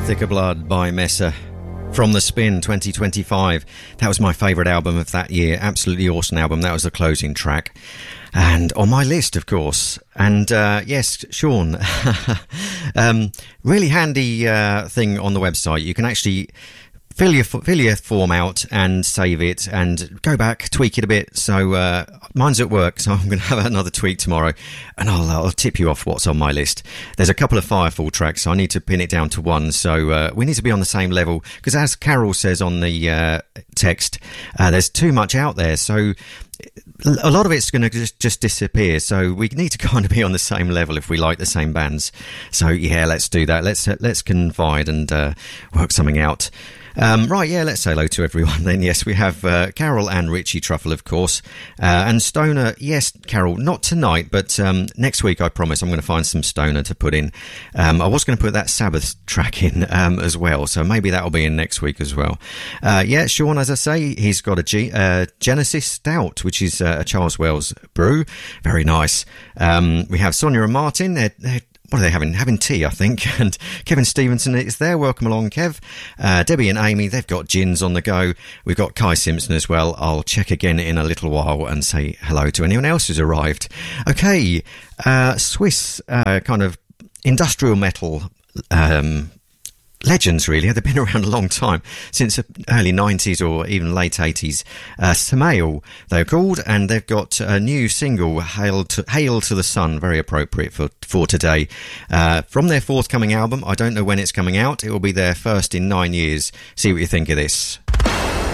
Thicker Blood by Messer from The Spin 2025. That was my favourite album of that year. Absolutely awesome album. That was the closing track. And on my list, of course. And yes, Sean, really handy thing on the website. You can actually fill your form out and save it and go back, tweak it a bit. So mine's at work, so I'm going to have another tweak tomorrow, and I'll tip you off what's on my list. There's a couple of Firefall tracks, so I need to pin it down to one. So we need to be on the same level, because as Carol says on the text, there's too much out there. So a lot of it's going to just disappear. So we need to kind of be on the same level if we like the same bands. So yeah, let's do that. Let's confide and work something out. Right, yeah, let's say hello to everyone then. Yes, we have Carol and Richie Truffle, of course, and Stoner. Yes, Carol, not tonight, but next week, I promise I'm going to find some Stoner to put in. I was going to put that Sabbath track in as well, so maybe that'll be in next week as well. Yeah, Sean, as I say, he's got a Genesis Stout, which is a Charles Wells brew. Very nice. We have Sonia and Martin. They're what are they having? Having tea, I think. And Kevin Stevenson is there. Welcome along, Kev. Debbie and Amy, they've got gins on the go. We've got Kai Simpson as well. I'll check again in a little while and say hello to anyone else who's arrived. Okay, Swiss kind of industrial metal legends, really. They've been around a long time, since the early 90s or even late 80s. Samael, they're called, and they've got a new single, Hail to the Sun, very appropriate for today. From their forthcoming album, I don't know when it's coming out. It will be their first in 9 years. See what you think of this.